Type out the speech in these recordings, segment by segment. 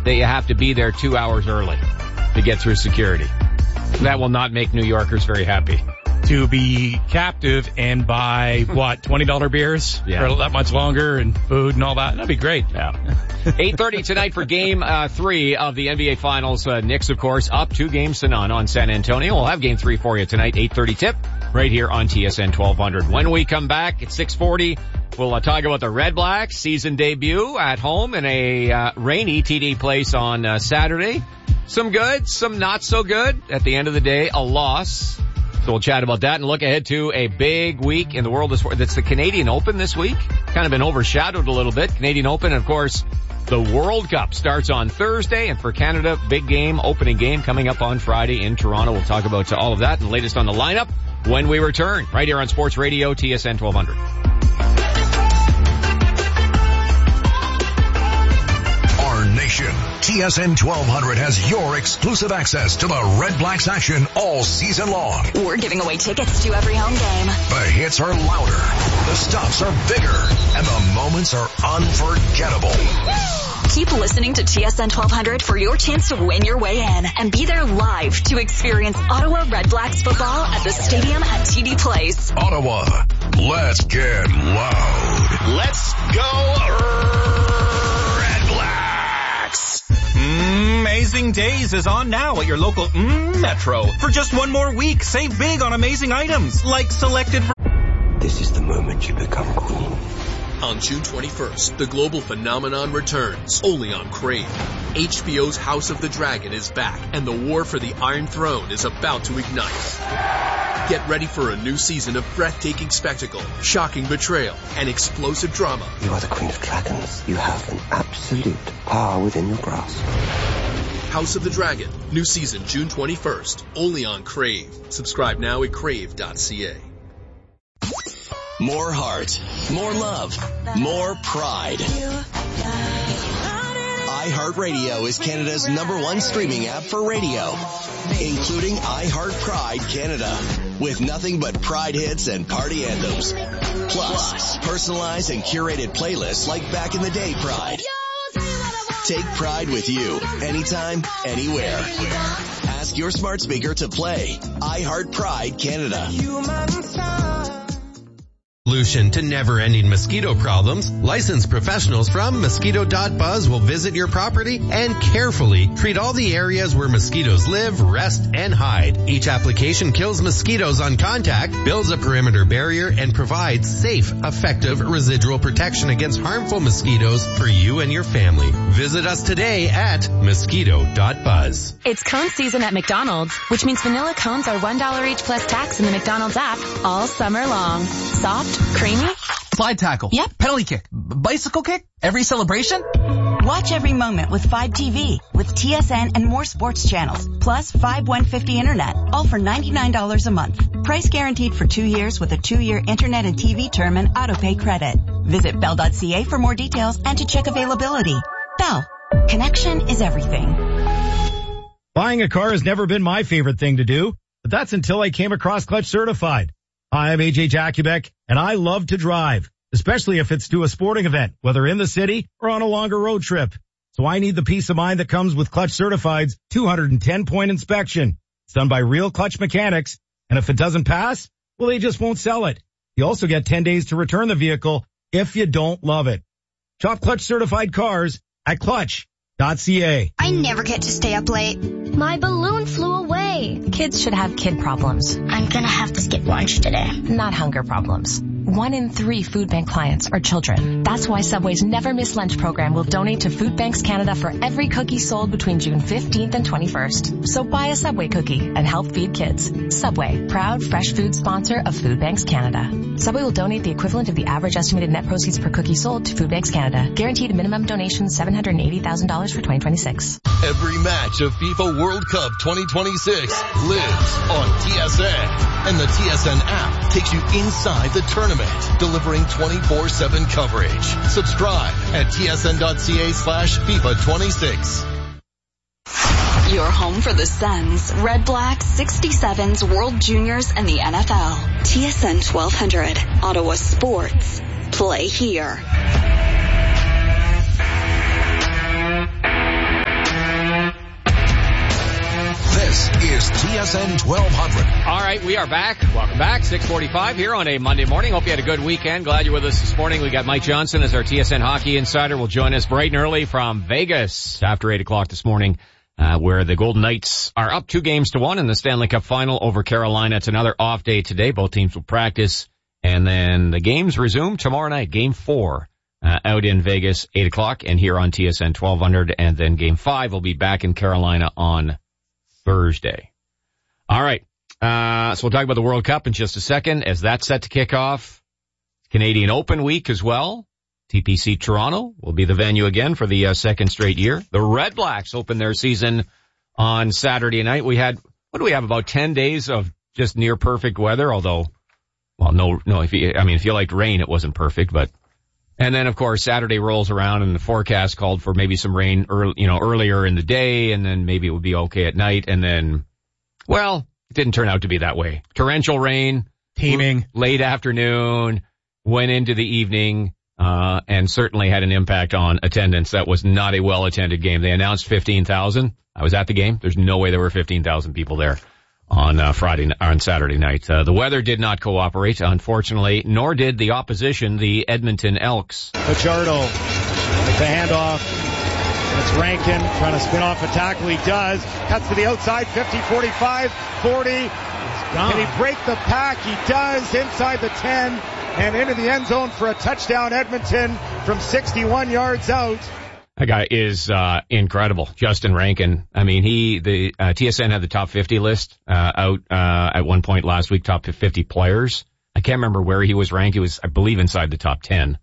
that you have to be there 2 hours early to get through security. That will not make New Yorkers very happy. To be captive and buy, $20 beers for that much longer and food and all that. That'd be great. Yeah. 8:30 tonight for Game 3 of the NBA Finals. Knicks, of course, up 2 games to none on San Antonio. We'll have Game 3 for you tonight, 8:30 tip, right here on TSN 1200. When we come back at 6:40, we'll talk about the Red Blacks season debut at home in a rainy TD Place on Saturday. Some good, some not so good. At the end of the day, a loss. So we'll chat about that and look ahead to a big week in the world of sport. That's the Canadian Open this week. Kind of been overshadowed a little bit. Canadian Open, and of course, the World Cup starts on Thursday. And for Canada, big game, opening game coming up on Friday in Toronto. We'll talk about all of that and latest on the lineup when we return. Right here on Sports Radio, TSN 1200. Nation. TSN 1200 has your exclusive access to the Red Blacks action all season long. We're giving away tickets to every home game. The hits are louder, the stops are bigger, and the moments are unforgettable. Keep listening to TSN 1200 for your chance to win your way in and be there live to experience Ottawa Red Blacks football at the stadium at TD Place. Ottawa, let's get loud. Let's go Red Blacks. Amazing Days is on now at your local Metro. For just one more week, save big on amazing items like selected. This is the moment you become queen. On June 21st, the global phenomenon returns, only on Crave. HBO's House of the Dragon is back, and the war for the Iron Throne is about to ignite. Get ready for a new season of breathtaking spectacle, shocking betrayal, and explosive drama. You are the Queen of Dragons. You have an absolute power within your grasp. House of the Dragon, new season June 21st, only on Crave. Subscribe now at crave.ca. More heart, more love, more pride. iHeartRadio is Canada's #1 streaming app for radio, including iHeart Pride Canada, with nothing but Pride hits and party anthems. Plus, personalized and curated playlists like Back in the Day Pride. Take Pride with you, anytime, anywhere. Ask your smart speaker to play iHeart Pride Canada. Solution to never-ending mosquito problems. Licensed professionals from Mosquito.buzz will visit your property and carefully treat all the areas where mosquitoes live, rest, and hide. Each application kills mosquitoes on contact, builds a perimeter barrier, and provides safe, effective residual protection against harmful mosquitoes for you and your family. Visit us today at Mosquito.buzz. It's cone season at McDonald's, which means vanilla cones are $1 each plus tax in the McDonald's app all summer long. Soft, creamy. Slide tackle. Yep. Penalty kick. Bicycle kick. Every celebration. Watch every moment with 5 TV with TSN and more sports channels, plus 5 150 internet, all for $99 a month. Price guaranteed for 2 years with a 2-year internet and TV term and autopay credit. Visit Bell.ca for more details and to check availability. Bell. Connection is everything. Buying a car has never been my favorite thing to do, but that's until I came across Clutch Certified. Hi, I'm AJ Jakubek, and I love to drive, especially if it's to a sporting event, whether in the city or on a longer road trip. So I need the peace of mind that comes with Clutch Certified's 210-point inspection. It's done by real Clutch mechanics, and if it doesn't pass, well, they just won't sell it. You also get 10 days to return the vehicle if you don't love it. Shop Clutch Certified cars at clutch.ca. I never get to stay up late. My balloon flew away. Kids should have kid problems. I'm gonna have to skip lunch today. Not hunger problems. 1 in 3 food bank clients are children. That's why Subway's Never Miss Lunch program will donate to Food Banks Canada for every cookie sold between June 15th and 21st. So buy a Subway cookie and help feed kids. Subway, proud fresh food sponsor of Food Banks Canada. Subway will donate the equivalent of the average estimated net proceeds per cookie sold to Food Banks Canada. Guaranteed minimum donation $780,000 for 2026. Every match of FIFA World Cup 2026 lives on TSN. And the TSN app takes you inside the tournament, delivering 24/7 coverage. Subscribe at tsn.ca/FIFA26. Your home for the Suns, Red Blacks, 67s, World Juniors, and the NFL. TSN 1200, Ottawa Sports. Play here. TSN 1200. All right, we are back. Welcome back. 6:45 here on a Monday morning. Hope you had a good weekend. Glad you're with us this morning. We got Mike Johnson as our TSN Hockey Insider. Will join us bright and early from Vegas after 8 o'clock this morning, where the Golden Knights are up 2-1 in the Stanley Cup Final over Carolina. It's another off day today. Both teams will practice, and then the games resume tomorrow night. Game 4 out in Vegas, 8 o'clock, and here on TSN 1200, and then Game 5 will be back in Carolina on Thursday. All right. So we'll talk about the World Cup in just a second as that's set to kick off. Canadian Open week as well. TPC Toronto will be the venue again for the second straight year. The Red Blacks open their season on Saturday night. We had, what do we have, about 10 days of just near perfect weather, although, well, no, if you liked rain, it wasn't perfect, but, and then of course Saturday rolls around and the forecast called for maybe some rain earlier in the day, and then maybe it would be okay at night, and then, well, it didn't turn out to be that way. Torrential rain, teeming, late afternoon, went into the evening, and certainly had an impact on attendance. That was not a well-attended game. They announced 15,000. I was at the game. There's no way there were 15,000 people there on Saturday night. The weather did not cooperate, unfortunately, nor did the opposition, the Edmonton Elks. Fajardo with the handoff. It's Rankin trying to spin off a tackle. He does. Cuts to the outside. 50, 45, 40. Can he break the pack? He does. Inside the 10 and into the end zone for a touchdown, Edmonton, from 61 yards out. That guy is incredible, Justin Rankin. I mean, TSN had the top 50 list out at one point last week, top 50 players. I can't remember where he was ranked. He was, I believe, inside the top 10.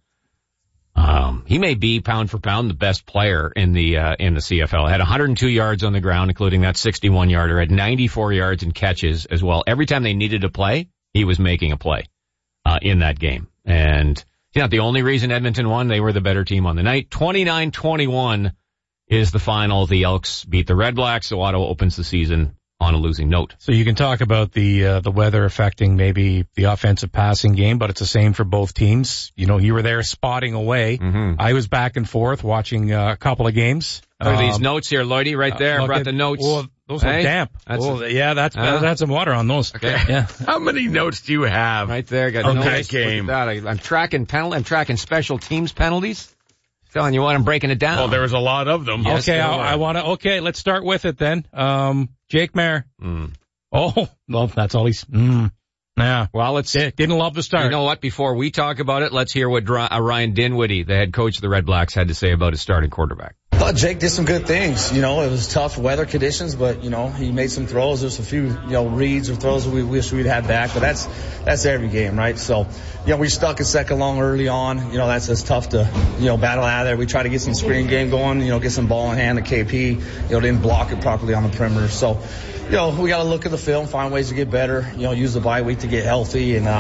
He may be pound for pound the best player in the CFL. Had 102 yards on the ground, including that 61-yarder. Had 94 yards in catches as well. Every time they needed a play, he was making a play in that game. And he's not the only reason Edmonton won. They were the better team on the night. 29-21 is the final. The Elks beat the Red Blacks, so Ottawa opens the season on a losing note. So you can talk about the weather affecting maybe the offensive passing game, but it's the same for both teams. You know, you were there spotting away. Mm-hmm. I was back and forth watching a couple of games. Look at these notes here, Lloydie, right there. I brought the notes. Oh, those are damp. That's some water on those. Okay. Yeah. How many notes do you have? Right there. Got on notes. that game. I'm tracking I'm tracking special teams penalties. Telling you what, I'm breaking it down. Well, there was a lot of them. Yes, okay, let's start with it then. Jake Maier. Oh, well, that's all he's, yeah. Well, didn't love the start. You know what? Before we talk about it, let's hear what Ryan Dinwiddie, the head coach of the Red Blacks, had to say about his starting quarterback. I thought Jake did some good things. You know, it was tough weather conditions, but, you know, he made some throws. There's a few, reads or throws that we wish we'd had back, but that's every game, right? So, we stuck a second long early on. That's tough to, battle out of there. We tried to get some screen game going, get some ball in hand. The KP, didn't block it properly on the perimeter. So, we got to look at the film, find ways to get better, use the bye week to get healthy. And,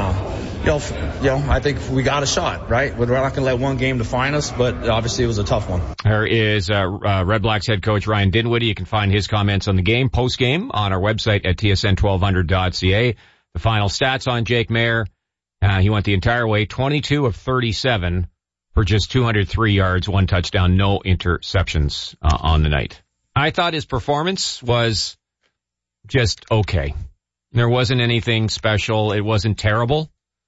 I think we got a shot, right? We're not going to let one game define us, but obviously it was a tough one. There is Red Blacks head coach Ryan Dinwiddie. You can find his comments on the game, post-game, on our website at tsn1200.ca. The final stats on Jake Maier. He went the entire way, 22 of 37 for just 203 yards, 1 touchdown, no interceptions on the night. I thought his performance was just okay. There wasn't anything special. It wasn't terrible.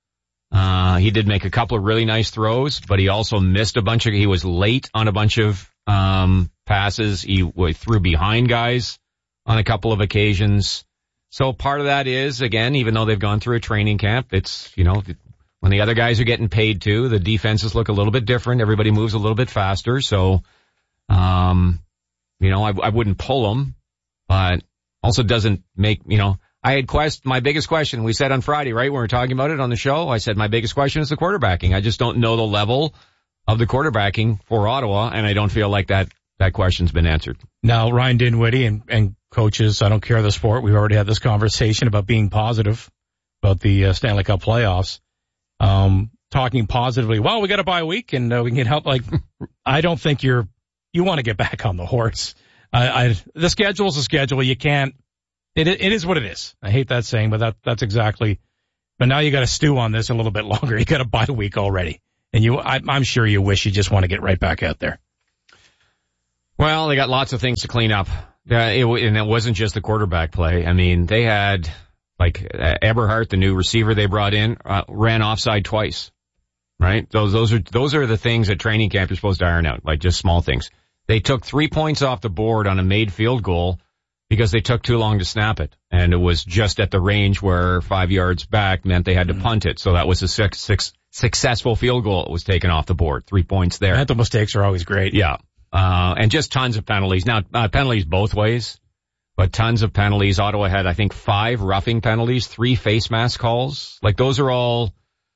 He did make a couple of really nice throws, but he also missed he was late on a bunch of passes. He threw behind guys on a couple of occasions. So part of that is, again, even though they've gone through a training camp, it's, when the other guys are getting paid too, the defenses look a little bit different. Everybody moves a little bit faster. So, I wouldn't pull them, but also doesn't make, I had my biggest question, we said on Friday, right, when we were talking about it on the show, I said my biggest question is the quarterbacking. I just don't know the level of the quarterbacking for Ottawa, and I don't feel like that question's been answered. Now, Ryan Dinwiddie and coaches, I don't care the sport, we've already had this conversation about being positive about the Stanley Cup playoffs. Talking positively, well, we got a bye week and we can get help. I don't think you want to get back on the horse. The schedule's a schedule. You can't. It is what it is. I hate that saying, but that's exactly. But now you got to stew on this a little bit longer. You got a bye week already, and I'm sure you wish you just want to get right back out there. Well, they got lots of things to clean up. And it wasn't just the quarterback play. I mean, they had, like, Eberhardt, the new receiver they brought in, ran offside twice. Right? Those are the things at training camp you're supposed to iron out, like just small things. They took 3 points off the board on a made field goal because they took too long to snap it. And it was just at the range where 5 yards back meant they had to punt it. So that was a successful field goal. It was taken off the board. 3 points there. Mental mistakes are always great. Yeah. And just tons of penalties. Now, penalties both ways, but tons of penalties. Ottawa had, I think, 5 roughing penalties, 3 face mask calls. Like, those are all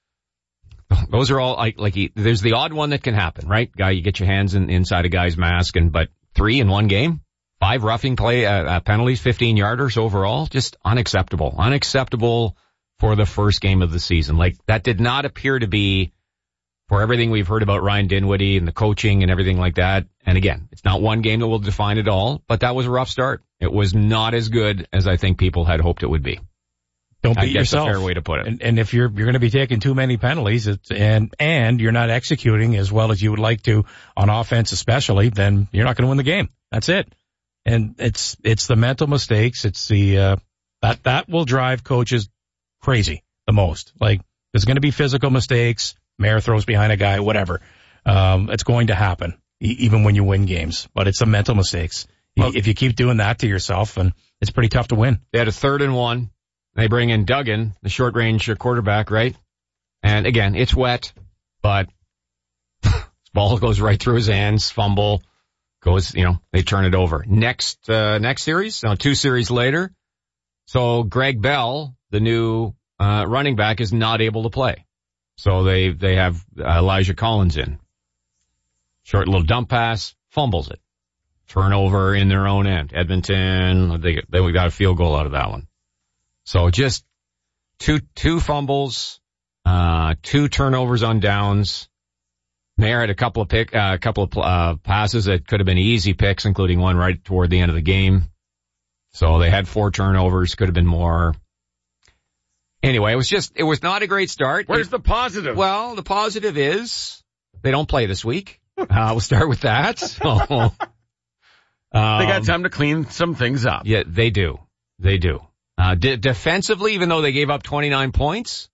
like there's the odd one that can happen, right? Guy, you get your hands inside a guy's mask, but 3 in one game, 5 roughing penalties, 15-yarders overall, just unacceptable. Unacceptable for the first game of the season. Like, that did not appear to be, for everything we've heard about Ryan Dinwiddie and the coaching and everything like that. And again, it's not one game that will define it all, but that was a rough start. It was not as good as I think people had hoped it would be. Don't beat yourself. That's a fair way to put it. And if you're going to be taking too many penalties, and you're not executing as well as you would like to on offense especially, then you're not going to win the game. That's it. And it's the mental mistakes. It's that will drive coaches crazy the most. Like, there's going to be physical mistakes. Mayer throws behind a guy, whatever. It's going to happen, even when you win games. But it's the mental mistakes. Well, if you keep doing that to yourself, then it's pretty tough to win. They had a 3rd and 1. They bring in Duggan, the short-range quarterback, right? And again, it's wet, but ball goes right through his hands, fumble, goes, they turn it over. Next series, 2 series later. So Greg Bell, the new running back, is not able to play. So they have Elijah Collins in. Short little dump pass, fumbles it. Turnover in their own end. Edmonton, they got a field goal out of that one. So just two fumbles, 2 turnovers on downs. Mayer had a couple of passes that could have been easy picks, including one right toward the end of the game. So they had 4 turnovers, could have been more. Anyway, it was not a great start. Where's the positive? Well, the positive is they don't play this week. We'll start with that. So, they got time to clean some things up. Yeah, they do. They do. Defensively, even though they gave up 29 points,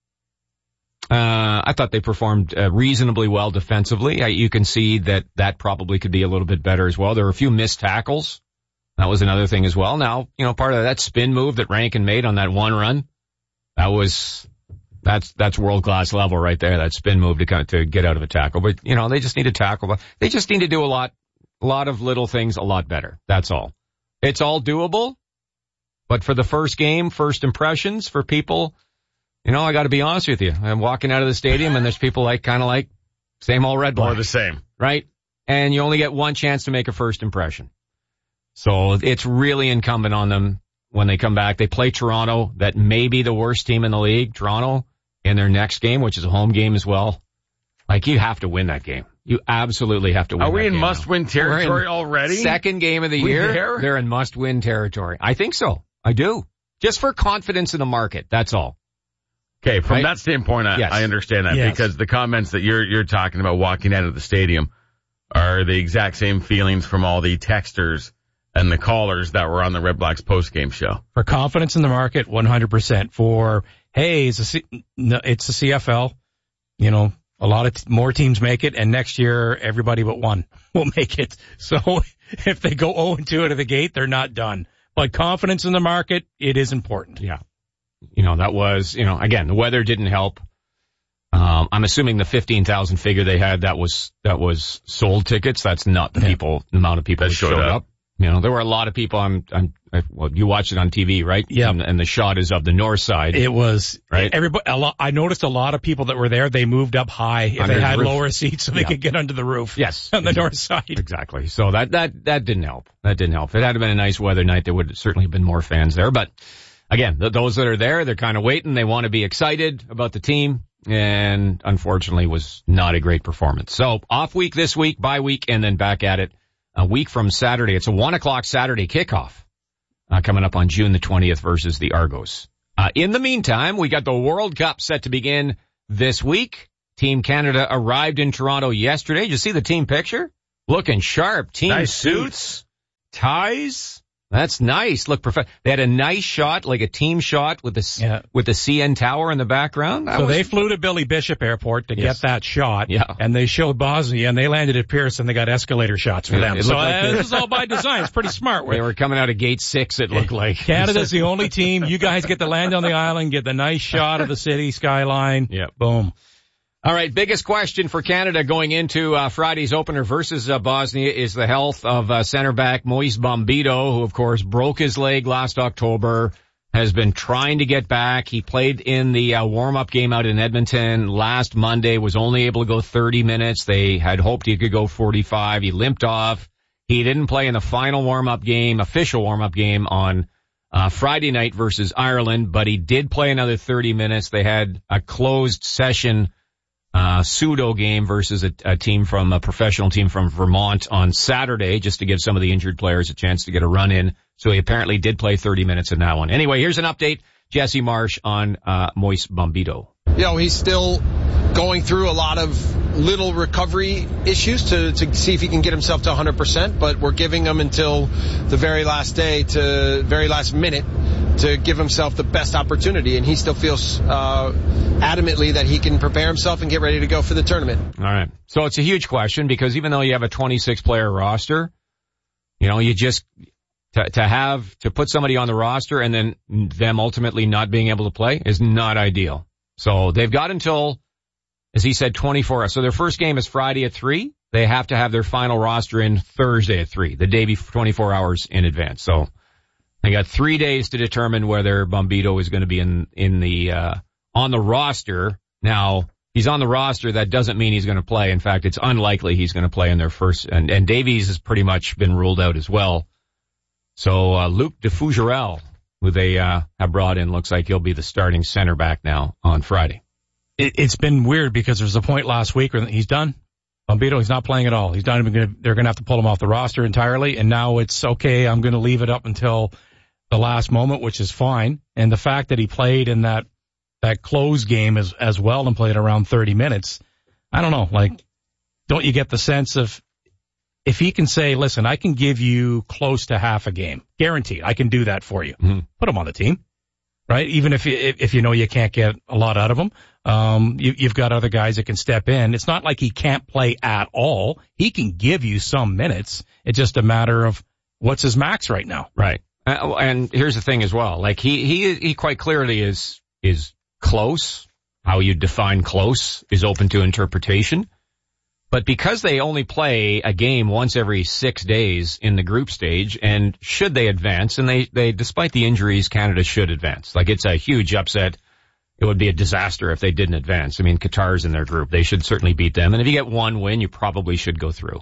I thought they performed reasonably well defensively. You can see that probably could be a little bit better as well. There were a few missed tackles. That was another thing as well. Now, part of that spin move that Rankin made on that one run, that's world-class level right there, that spin move to get out of a tackle. But, they just need to tackle. They just need to do a lot of little things a lot better. That's all. It's all doable. But for the first game, first impressions for people, I got to be honest with you. I'm walking out of the stadium and there's people kind of like same old Red Black. More the same. Right? And you only get one chance to make a first impression. So it's really incumbent on them when they come back. They play Toronto, that may be the worst team in the league, Toronto, in their next game, which is a home game as well. Like, you have to win that game. You absolutely have to win that game. Are we in must-win territory already? Second game of the year. They're in must-win territory. I think so. I do. Just for confidence in the market. That's all. Okay, from that standpoint, I understand that because the comments that you're talking about walking out of the stadium are the exact same feelings from all the texters and the callers that were on the Red Blacks post-game show. For confidence in the market, 100%. For, hey, it's the CFL. A lot of more teams make it, and next year everybody but one will make it. So if they go 0-2 out of the gate, they're not done. But confidence in the market, it is important. Yeah. That was, again, the weather didn't help. I'm assuming the 15,000 figure they had, that was sold tickets. That's not the amount of people that showed up. There were a lot of people. You watched it on TV, right? Yeah. And the shot is of the north side. It was right. I noticed a lot of people that were there. They moved up high if they had lower seats so they could get under the roof. Yes, on the north side. Exactly. So that didn't help. That didn't help. If it had been a nice weather night, there would certainly have been more fans there. But again, those that are there, they're kind of waiting. They want to be excited about the team, and unfortunately, was not a great performance. So off week this week, bye week, and then back at it a week from Saturday. It's a 1:00 Saturday kickoff. Coming up on June the 20th versus the Argos. In the meantime, we got the World Cup set to begin this week. Team Canada arrived in Toronto yesterday. Did you see the team picture? Looking sharp. Team nice suits. ties. That's nice. Look, they had a nice shot, like a team shot with the CN Tower in the background. They flew to Billy Bishop Airport to get that shot. Yeah. And they showed Bosnia, and they landed at Pearson. They got escalator shots for them. So this is all by design. It's pretty smart. They were coming out of gate 6, it looked like. Canada's the only team. You guys get to land on the island, get the nice shot of the city skyline. Yeah. Boom. All right, biggest question for Canada going into Friday's opener versus Bosnia is the health of center back Moise Bombito, who, of course, broke his leg last October, has been trying to get back. He played in the warm-up game out in Edmonton last Monday, was only able to go 30 minutes. They had hoped he could go 45. He limped off. He didn't play in the final warm-up game, official warm-up game on Friday night versus Ireland, but he did play another 30 minutes. They had a closed session pseudo game versus a professional team from Vermont on Saturday, just to give some of the injured players a chance to get a run in. So he apparently did play 30 minutes in that one. Anyway, here's an update. Jesse Marsh on Moise Bombito. He's still going through a lot of little recovery issues to see if he can get himself to 100%, but we're giving him until the very last minute to give himself the best opportunity, and he still feels adamantly that he can prepare himself and get ready to go for the tournament. All right. So it's a huge question because even though you have a 26-player roster, you just to put somebody on the roster and then them ultimately not being able to play is not ideal. So they've got until, as he said, 24. So their first game is Friday at 3. They have to have their final roster in Thursday at 3, the day before, 24 hours in advance. So they got 3 days to determine whether Bombito is going to be on the roster. Now, he's on the roster. That doesn't mean he's going to play. In fact, it's unlikely he's going to play in their first. And Davies has pretty much been ruled out as well. So Luc Defougerel, who they have brought in, looks like he'll be the starting center back now on Friday. It's been weird because there was a point last week where he's done. Bombito, he's not playing at all. He's not even they're going to have to pull him off the roster entirely. And now it's okay. I'm going to leave it up until the last moment, which is fine. And the fact that he played in that closed game as well and played around 30 minutes, I don't know. Don't you get the sense of, if he can say, listen, I can give you close to half a game, guaranteed, I can do that for you. Mm-hmm. Put him on the team, right? Even if you can't get a lot out of him, you've got other guys that can step in. It's not like he can't play at all. He can give you some minutes. It's just a matter of what's his max right now. Right. And here's the thing as well. He quite clearly is close. How you define close is open to interpretation. But because they only play a game once every 6 days in the group stage, and should they advance, and they despite the injuries, Canada should advance. It's a huge upset. It would be a disaster if they didn't advance. I mean, Qatar's in their group. They should certainly beat them. And if you get one win, you probably should go through.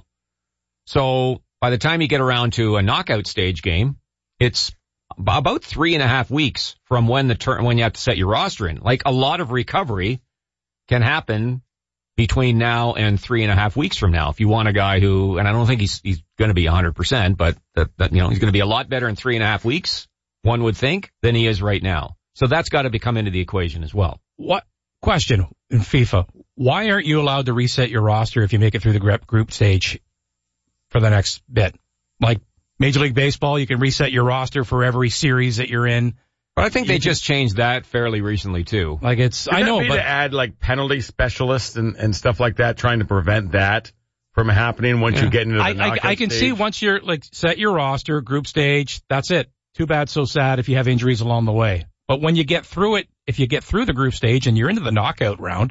So by the time you get around to a knockout stage game, it's about 3.5 weeks from when you have to set your roster in. A lot of recovery can happen between now and 3.5 weeks from now. If you want a guy who, and I don't think he's going to be 100%, but he's going to be a lot better in 3.5 weeks, one would think, than he is right now. So that's got to come into the equation as well. What question in FIFA? Why aren't you allowed to reset your roster if you make it through the group stage for the next bit? Major League Baseball, you can reset your roster for every series that you're in. But I think they just changed that fairly recently too. But to add penalty specialists and stuff like that, trying to prevent that from happening once you get into the knockout I can stage. see once you're set your roster, group stage, that's it. Too bad, so sad if you have injuries along the way. But when you get through it, if you get through the group stage and you're into the knockout round,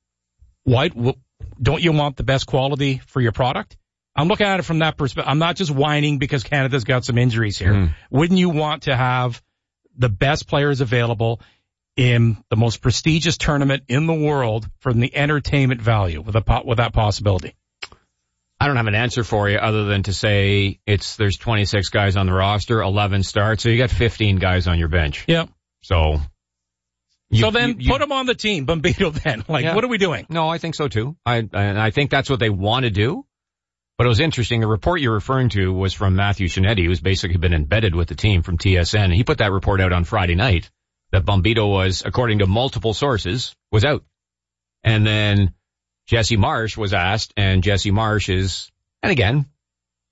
don't you want the best quality for your product? I'm looking at it from that perspective. I'm not just whining because Canada's got some injuries here. Mm. Wouldn't you want to have the best players available in the most prestigious tournament in the world from the entertainment value with that possibility? I don't have an answer for you other than to say there's 26 guys on the roster, 11 start, so you got 15 guys on your bench. Yeah. So put them on the team, Bombito then. What are we doing? No, I think so too. I think that's what they want to do. But it was interesting. The report you're referring to was from Matthew Shinetti, who's basically been embedded with the team from TSN. He put that report out on Friday night that Bombito was, according to multiple sources, was out. And then Jesse Marsh was asked, and Jesse Marsh is, and again,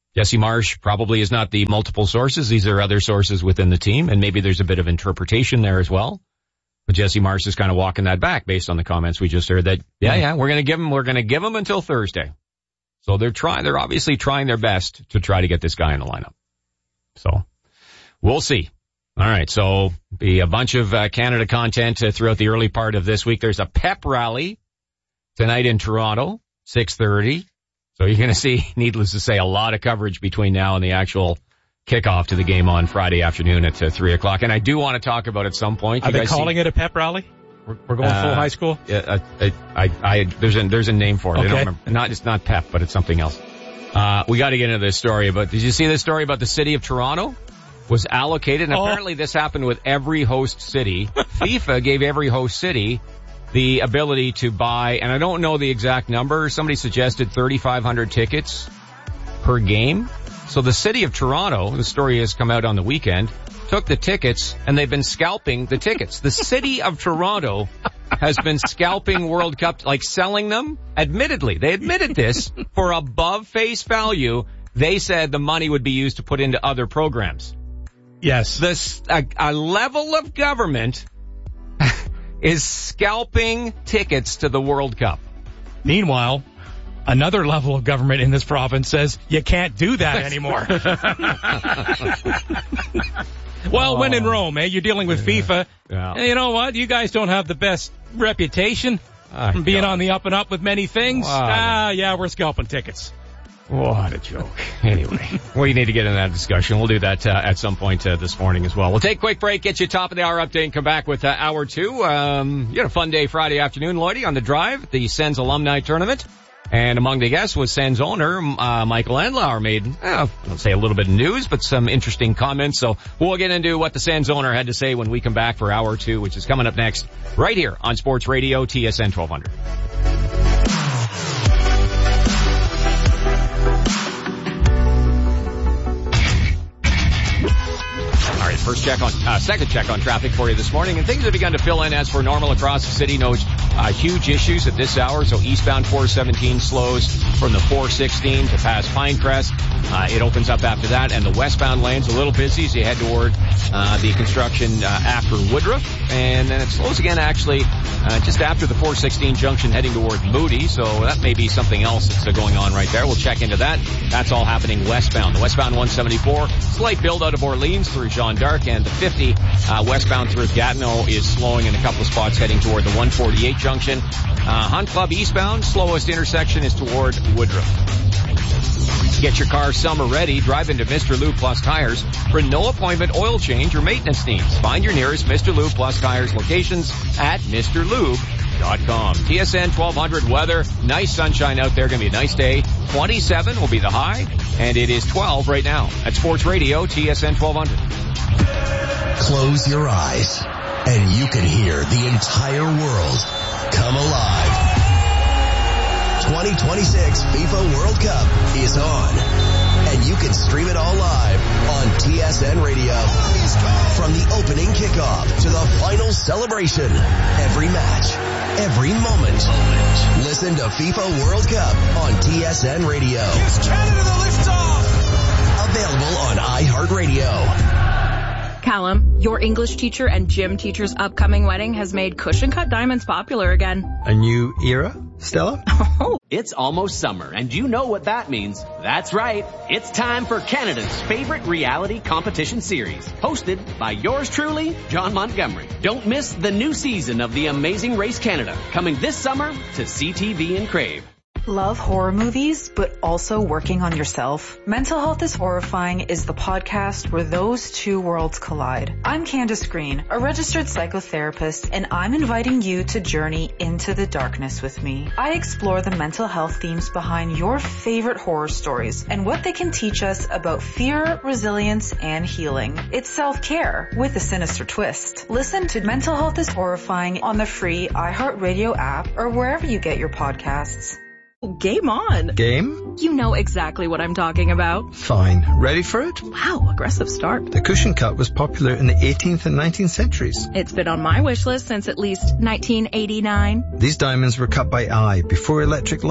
Jesse Marsh probably is not the multiple sources. These are other sources within the team, and maybe there's a bit of interpretation there as well. But Jesse Marsh is kind of walking that back based on the comments we just heard that, we're going to give him until Thursday. So they're obviously trying their best to try to get this guy in the lineup. So we'll see. All right. So be a bunch of Canada content throughout the early part of this week. There's a pep rally tonight in Toronto, 6:30. So you're going to see, needless to say, a lot of coverage between now and the actual kickoff to the game on Friday afternoon at 3 o'clock. And I do want to talk about at some point. Are they calling it a pep rally? We're going full high school? Yeah, there's a name for it. Okay. I don't remember. It's not pep, but it's something else. We got to get into this story, but did you see this story about the city of Toronto was allocated? And apparently this happened with every host city. FIFA gave every host city the ability to buy, and I don't know the exact number. Somebody suggested 3,500 tickets per game. So the city of Toronto, the story has come out on the weekend, took the tickets and they've been scalping the tickets. The city of Toronto has been scalping World Cup, like selling them. Admittedly, they admitted this for above face value. They said the money would be used to put into other programs. Yes. A level of government is scalping tickets to the World Cup. Meanwhile, another level of government in this province says you can't do that anymore. Well, when in Rome, you're dealing with FIFA. Yeah. And you know what? You guys don't have the best reputation from being on the up and up with many things. We're scalping tickets. What a joke. Anyway, we need to get into that discussion. We'll do that at some point this morning as well. We'll take a quick break, get you top of the hour update, and come back with hour two. You had a fun day Friday afternoon, Lloydie, on the drive at the Sens Alumni Tournament. And among the guests was Sens owner Michael Andlauer made, I don't say a little bit of news, but some interesting comments. So we'll get into what the Sens owner had to say when we come back for hour two, which is coming up next right here on Sports Radio TSN 1200. Second check on traffic for you this morning, and things have begun to fill in as per normal across the city. No huge issues at this hour. So eastbound 417 slows from the 416 to past Pinecrest. It opens up after that, and the westbound lane's a little busy as you head toward the construction after Woodruff, and then it slows again actually just after the 416 junction heading toward Moody. So that may be something else that's going on right there. We'll check into that. That's all happening westbound. The westbound 174, slight build out of Orleans through Jean d'Arc, and the 50 westbound through Gatineau is slowing in a couple of spots heading toward the 148 junction. Hunt Club eastbound, slowest intersection is toward Woodruff. Get your car summer ready. Drive into Mr. Lube Plus Tires for no appointment oil change or maintenance needs. Find your nearest Mr. Lube Plus Tires locations at MrLube.com. TSN 1200 weather. Nice sunshine out there. Going to be a nice day. 27 will be the high, and it is 12 right now at Sports Radio TSN 1200. Close your eyes, and you can hear the entire world come alive. 2026 FIFA World Cup is on, and you can stream it all live on TSN Radio. From the opening kickoff to the final celebration, every match, every moment. Listen to FIFA World Cup on TSN Radio. Here's Canada the liftoff. Available on iHeartRadio. Callum, your English teacher and gym teacher's upcoming wedding has made cushion cut diamonds popular again. A new era, Stella? It's almost summer, and you know what that means. That's right. It's time for Canada's favorite reality competition series, hosted by yours truly, John Montgomery. Don't miss the new season of The Amazing Race Canada, coming this summer to CTV and Crave. Love horror movies, but also working on yourself? Mental Health is Horrifying is the podcast where those two worlds collide. I'm Candace Green, a registered psychotherapist, and I'm inviting you to journey into the darkness with me. I explore the mental health themes behind your favorite horror stories and what they can teach us about fear, resilience, and healing. It's self-care with a sinister twist. Listen to Mental Health is Horrifying on the free iHeartRadio app or wherever you get your podcasts. Game on. Game? You know exactly what I'm talking about. Fine. Ready for it? Wow, aggressive start. The cushion cut was popular in the 18th and 19th centuries. It's been on my wish list since at least 1989. These diamonds were cut by eye before electric light.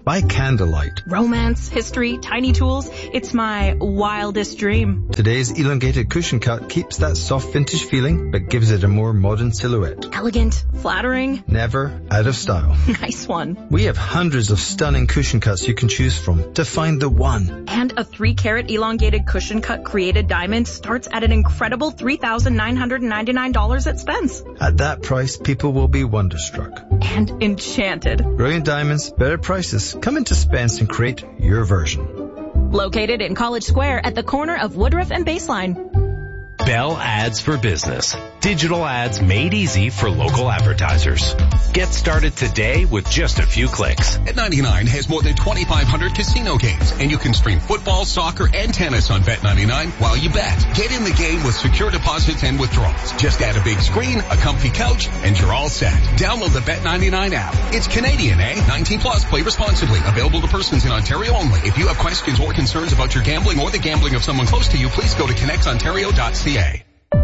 by candlelight. Romance, history, tiny tools. It's my wildest dream. Today's elongated cushion cut keeps that soft vintage feeling, but gives it a more modern silhouette. Elegant, flattering. Never out of style. Nice one. We have hundreds of stunning cushion cuts you can choose from to find the one. And a 3-carat elongated cushion cut created diamond starts at an incredible $3,999 at Spence. At that price, people will be wonderstruck. And enchanted. Brilliant diamonds, better prices. Come into Spence and create your version. Located in College Square at the corner of Woodruff and Baseline. Bell Ads for Business. Digital ads made easy for local advertisers. Get started today with just a few clicks. Bet99 has more than 2,500 casino games, and you can stream football, soccer, and tennis on Bet99 while you bet. Get in the game with secure deposits and withdrawals. Just add a big screen, a comfy couch, and you're all set. Download the Bet99 app. It's Canadian, eh? 19 plus. Play responsibly. Available to persons in Ontario only. If you have questions or concerns about your gambling or the gambling of someone close to you, please go to connectontario.ca.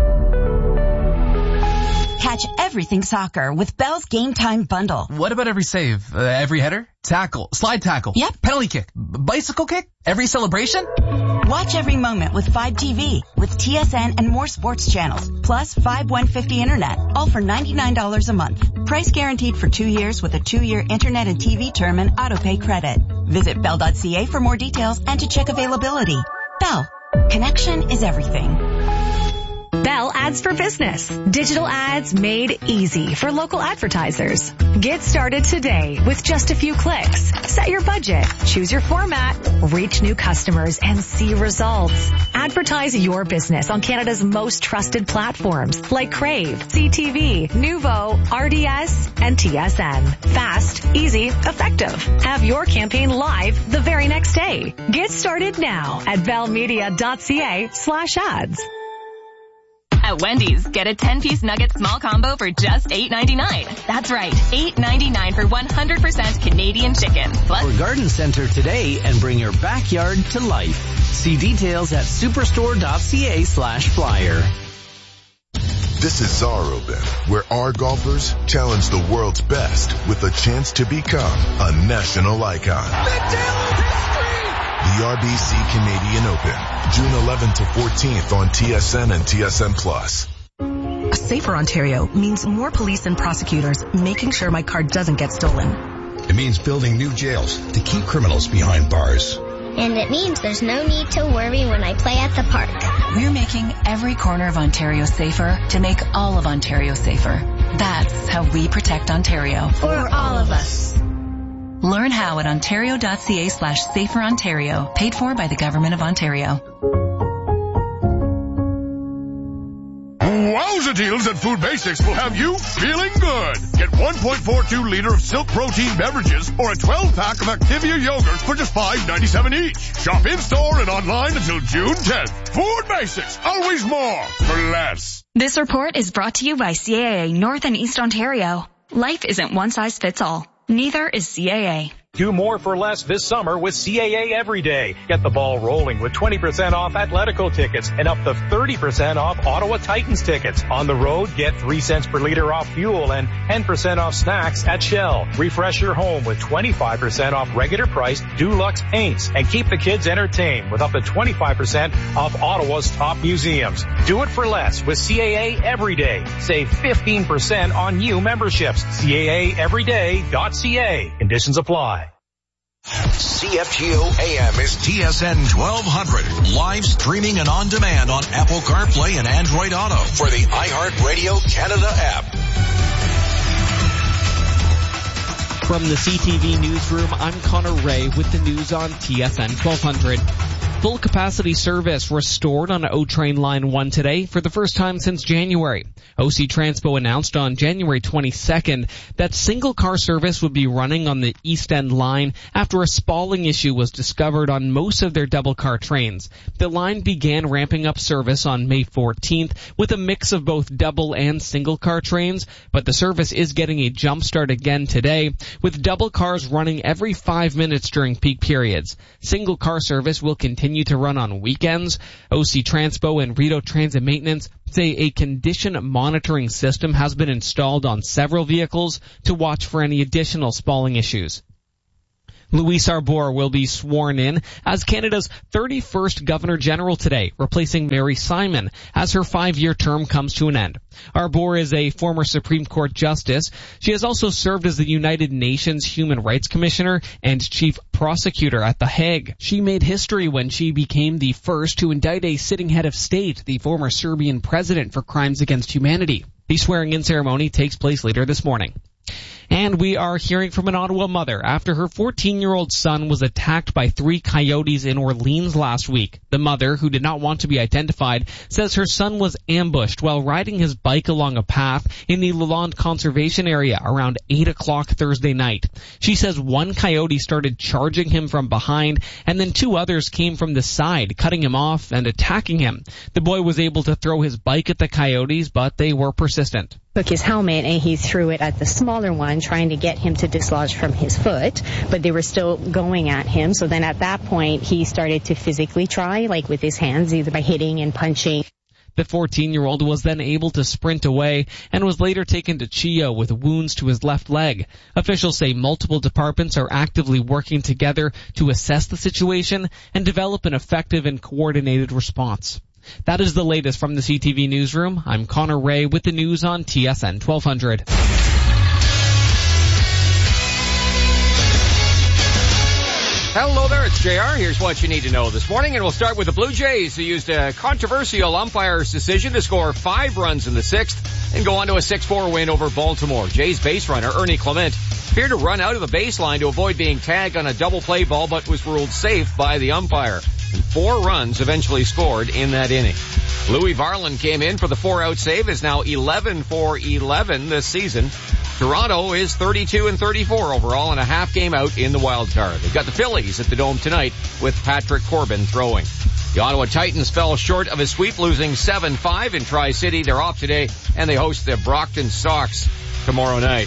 Catch everything soccer with Bell's Game Time Bundle. What about every save? Every header? Tackle? Slide tackle? Yep. Penalty kick? Bicycle kick? Every celebration? Watch every moment with 5TV with TSN and more sports channels, plus 5150 internet, all for $99 a month. Price guaranteed for 2 years with a 2-year internet and TV term and autopay credit. Visit bell.ca for more details and to check availability. Bell. Connection is everything. Bell Ads for Business. Digital ads made easy for local advertisers. Get started today with just a few clicks. Set your budget, choose your format, reach new customers, and see results. Advertise your business on Canada's most trusted platforms like Crave, CTV, Nuvo, RDS, and TSN. Fast, easy, effective. Have your campaign live the very next day. Get started now at bellmedia.ca/ads. At Wendy's, get a 10-piece nugget small combo for just $8.99. That's right, $8.99 for 100% Canadian chicken. Or Garden Center today and bring your backyard to life. See details at superstore.ca/flyer. This is Zarobin, where our golfers challenge the world's best with a chance to become a national icon. The RBC Canadian Open, June 11th to 14th on TSN and TSN Plus. A safer Ontario means more police and prosecutors making sure my car doesn't get stolen. It means building new jails to keep criminals behind bars. And it means there's no need to worry when I play at the park. We're making every corner of Ontario safer to make all of Ontario safer. That's how we protect Ontario. For all of us. Learn how at ontario.ca/saferontario. Paid for by the Government of Ontario. Wowza deals at Food Basics will have you feeling good. Get 1.42 liter of Silk protein beverages or a 12-pack of Activia yogurt for just $5.97 each. Shop in-store and online until June 10th. Food Basics, always more for less. This report is brought to you by CAA North and East Ontario. Life isn't one size fits all. Neither is CAA. Do more for less this summer with CAA Every Day. Get the ball rolling with 20% off Atletico tickets and up to 30% off Ottawa Titans tickets. On the road, get 3 cents per liter off fuel and 10% off snacks at Shell. Refresh your home with 25% off regular priced Dulux paints and keep the kids entertained with up to 25% off Ottawa's top museums. Do it for less with CAA Every Day. Save 15% on new memberships. CAAEveryday.ca. Conditions apply. CFGO AM is TSN 1200. Live streaming and on demand on Apple CarPlay and Android Auto for the iHeartRadio Canada app. From the CTV newsroom, I'm Connor Ray with the news on TSN 1200. Full capacity service restored on O Train Line 1 today for the first time since January. OC Transpo announced on January 22nd that single car service would be running on the East End line after a spalling issue was discovered on most of their double car trains. The line began ramping up service on May 14th with a mix of both double and single car trains, but the service is getting a jump start again today with double cars running every 5 minutes during peak periods. Single car service will continue to run on weekends. OC Transpo and Rideau Transit Maintenance say a condition monitoring system has been installed on several vehicles to watch for any additional spalling issues. Louise Arbour will be sworn in as Canada's 31st Governor-General today, replacing Mary Simon as her 5-year term comes to an end. Arbour is a former Supreme Court justice. She has also served as the United Nations Human Rights Commissioner and Chief Prosecutor at The Hague. She made history when she became the first to indict a sitting head of state, the former Serbian president, for crimes against humanity. The swearing-in ceremony takes place later this morning. And we are hearing from an Ottawa mother after her 14-year-old son was attacked by 3 coyotes in Orleans last week. The mother, who did not want to be identified, says her son was ambushed while riding his bike along a path in the Lalonde Conservation Area around 8 o'clock Thursday night. She says one coyote started charging him from behind, and then 2 others came from the side, cutting him off and attacking him. The boy was able to throw his bike at the coyotes, but they were persistent. Took his helmet and he threw it at the smaller one, trying to get him to dislodge from his foot, but they were still going at him. So then at that point, he started to physically try, like with his hands, either by hitting and punching. The 14-year-old was then able to sprint away and was later taken to CHEO with wounds to his left leg. Officials say multiple departments are actively working together to assess the situation and develop an effective and coordinated response. That is the latest from the CTV Newsroom. I'm Connor Ray with the news on TSN 1200. Hello there, it's JR. Here's what you need to know this morning, and we'll start with the Blue Jays, who used a controversial umpire's decision to score 5 runs in the 6th and go on to a 6-4 win over Baltimore. Jays base runner Ernie Clement appeared to run out of the baseline to avoid being tagged on a double play ball, but was ruled safe by the umpire. And 4 runs eventually scored in that inning. Louis Varland came in for the 4-out save, is now 11 for 11 this season. Toronto is 32-34 overall and a half game out in the wild card. They've got the Phillies at the Dome tonight with Patrick Corbin throwing. The Ottawa Titans fell short of a sweep, losing 7-5 in Tri-City. They're off today and they host the Brockton Sox tomorrow night.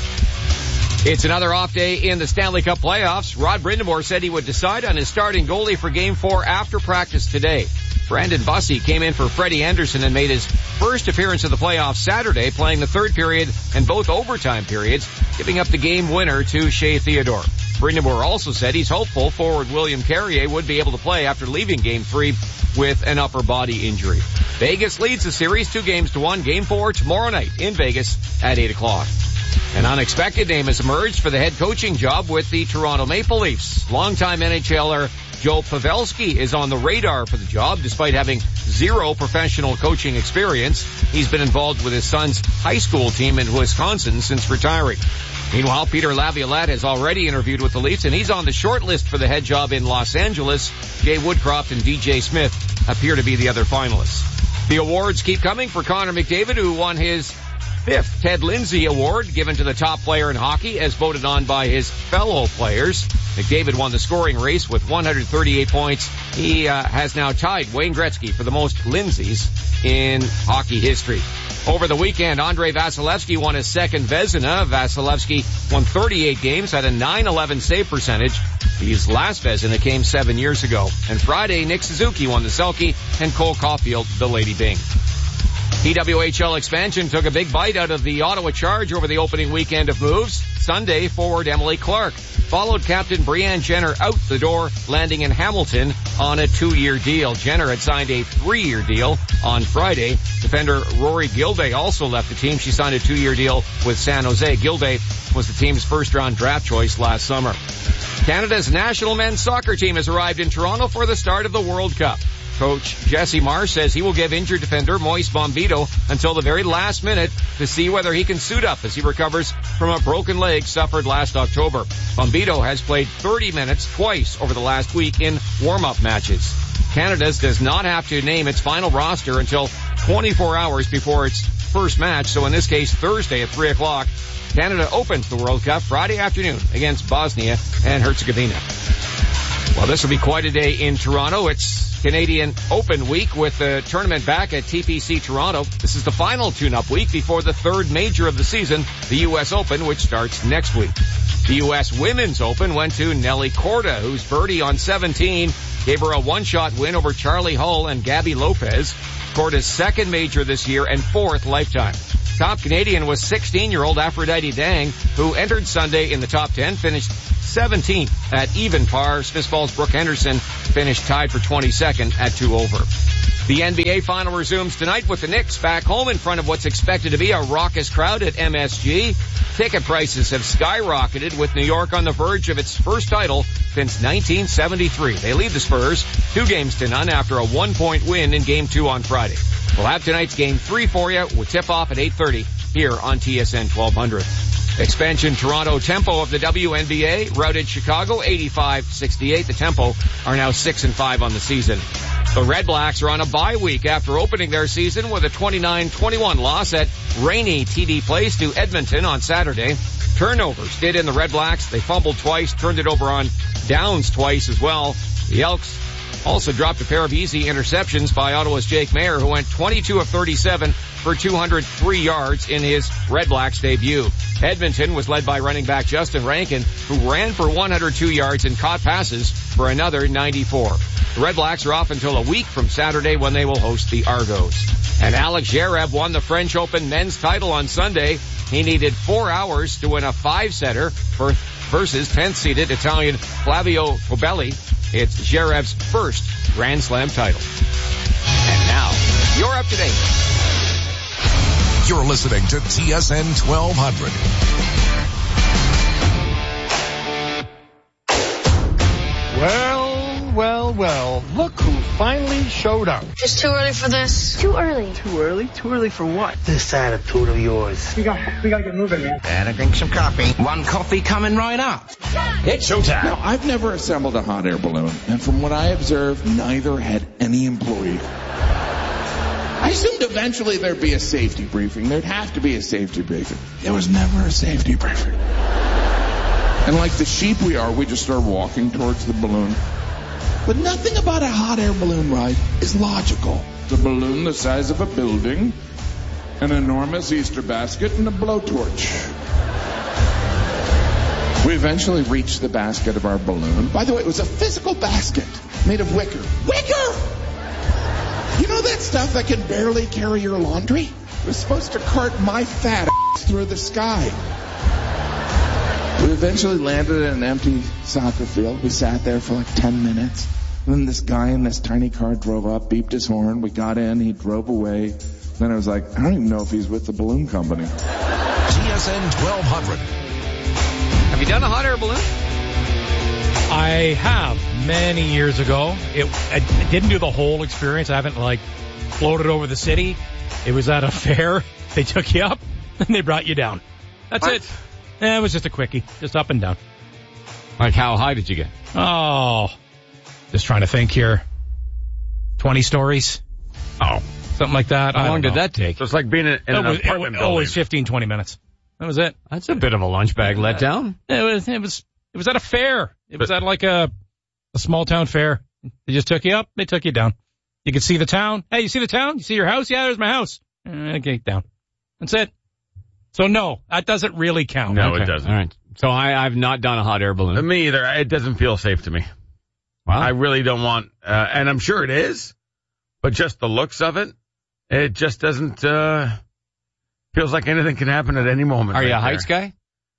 It's another off day in the Stanley Cup playoffs. Rod Brindamore said he would decide on his starting goalie for Game 4 after practice today. Brandon Bussey came in for Freddie Anderson and made his first appearance of the playoffs Saturday, playing the third period and both overtime periods, giving up the game winner to Shea Theodore. Brindamore also said he's hopeful forward William Carrier would be able to play after leaving Game 3 with an upper body injury. Vegas leads the series 2-1. Game 4 tomorrow night in Vegas at 8 o'clock. An unexpected name has emerged for the head coaching job with the Toronto Maple Leafs. Longtime NHLer Joe Pavelski is on the radar for the job despite having 0 professional coaching experience. He's been involved with his son's high school team in Wisconsin since retiring. Meanwhile, Peter Laviolette has already interviewed with the Leafs, and he's on the short list for the head job in Los Angeles. Jay Woodcroft and DJ Smith appear to be the other finalists. The awards keep coming for Connor McDavid, who won his 5th Ted Lindsay Award, given to the top player in hockey, as voted on by his fellow players. McDavid won the scoring race with 138 points. He has now tied Wayne Gretzky for the most Lindsays in hockey history. Over the weekend, Andrei Vasilevsky won his 2nd Vezina. Vasilevsky won 38 games, had a .911 save percentage. His last Vezina came 7 years ago. And Friday, Nick Suzuki won the Selke and Cole Caulfield the Lady Byng. PWHL expansion took a big bite out of the Ottawa Charge over the opening weekend of moves. Sunday, forward Emily Clark followed captain Brianne Jenner out the door, landing in Hamilton on a 2-year deal. Jenner had signed a 3-year deal on Friday. Defender Rory Gilday also left the team. She signed a 2-year deal with San Jose. Gilday was the team's first-round draft choice last summer. Canada's national men's soccer team has arrived in Toronto for the start of the World Cup. Coach Jesse Marsh says he will give injured defender Moise Bombito until the very last minute to see whether he can suit up as he recovers from a broken leg suffered last October. Bombito has played 30 minutes twice over the last week in warm-up matches. Canada does not have to name its final roster until 24 hours before its first match, so in this case Thursday at 3 o'clock. Canada opens the World Cup Friday afternoon against Bosnia and Herzegovina. Well, this will be quite a day in Toronto. It's Canadian Open week with the tournament back at TPC Toronto. This is the final tune-up week before the 3rd major of the season, the U.S. Open, which starts next week. The U.S. Women's Open went to Nelly Korda, whose birdie on 17 gave her a one-shot win over Charlie Hull and Gabby Lopez. Korda's 2nd major this year and 4th lifetime. Top Canadian was 16-year-old Aphrodite Dang, who entered Sunday in the top 10, finished 17th at even par. Smith Falls Brooke Henderson finished tied for 22nd at 2 over. The NBA final resumes tonight with the Knicks back home in front of what's expected to be a raucous crowd at MSG. Ticket prices have skyrocketed with New York on the verge of its first title since 1973. They lead the Spurs 2-0 after a 1-point win in Game 2 on Friday. We'll have tonight's Game 3 for you with tip-off at 8:30 here on TSN 1200. Expansion Toronto Tempo of the WNBA routed Chicago 85-68. The Tempo are now 6-5 on the season. The Red Blacks are on a bye week after opening their season with a 29-21 loss at rainy TD Place to Edmonton on Saturday. Turnovers did in the Red Blacks. They fumbled twice, turned it over on downs twice as well. The Elks also dropped a pair of easy interceptions by Ottawa's Jake Mayer, who went 22 of 37 for 203 yards in his Red Blacks debut. Edmonton was led by running back Justin Rankin, who ran for 102 yards and caught passes for another 94. The Red Blacks are off until a week from Saturday when they will host the Argos. And Alex Zverev won the French Open men's title on Sunday. He needed 4 hours to win a 5-setter versus 10th-seeded Italian Flavio Cobolli. It's Zverev's first Grand Slam title. And now, you're up to date. You're listening to TSN 1200. Well, look who finally showed up. It's too early for this. Too early. Too early? Too early for what? This attitude of yours. We gotta get moving, man. Better drink some coffee. One coffee coming right up. It's showtime. Now, I've never assembled a hot air balloon, and from what I observed, neither had any employee. I assumed eventually there'd be a safety briefing. There'd have to be a safety briefing. There was never a safety briefing. And like the sheep we are, we just started walking towards the balloon. But nothing about a hot air balloon ride is logical. The balloon the size of a building, an enormous Easter basket, and a blowtorch. We eventually reached the basket of our balloon. By the way, it was a physical basket made of wicker. Wicker! You know that stuff that can barely carry your laundry? It was supposed to cart my fat ass through the sky. We eventually landed at an empty soccer field. We sat there for like 10 minutes. And then this guy in this tiny car drove up, beeped his horn. We got in. He drove away. Then I was like, I don't even know if he's with the balloon company. TSN 1200. Have you done a hot air balloon? I have many years ago. I didn't do the whole experience. I haven't floated over the city. It was at a fair. They took you up and they brought you down. That's it. It was just a quickie, just up and down. Like how high did you get? Oh, just trying to think here. 20 stories. Oh, something like that. How long did that take? So it's like being in an apartment building. It was 15, 20 minutes. That was it. That's a bit of a lunch bag letdown. It was at a fair. It was at like a small town fair. They just took you up. They took you down. You could see the town. Hey, you see the town? You see your house? Yeah, there's my house. Okay, down. That's it. So no, that doesn't really count. No, okay. It doesn't. All right. So I've not done a hot air balloon. Me either. It doesn't feel safe to me. Wow. I really don't want, and I'm sure it is, but just the looks of it, it just doesn't, feels like anything can happen at any moment. Are you a heights guy?